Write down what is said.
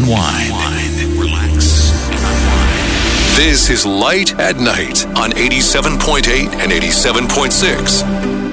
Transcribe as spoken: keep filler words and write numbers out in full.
unwind, relax, and unwind. This is Light at Night on eighty-seven point eight and eighty-seven point six.